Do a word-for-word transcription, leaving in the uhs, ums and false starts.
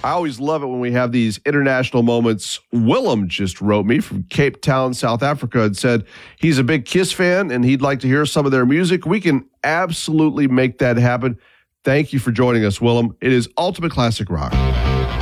I always love it when we have these international moments. Willem just wrote me from Cape Town, South Africa, and said he's a big Kiss fan and he'd like to hear some of their music. We can absolutely make that happen. Thank you for joining us, Willem. It is Ultimate Classic Rock.